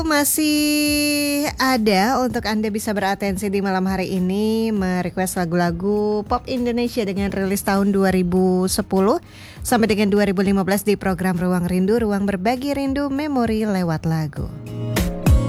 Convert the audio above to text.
Masih ada untuk Anda bisa beratensi di malam hari ini merequest lagu-lagu pop Indonesia dengan rilis tahun 2010 sampai dengan 2015 di program Ruang Rindu, ruang berbagi rindu memori lewat lagu.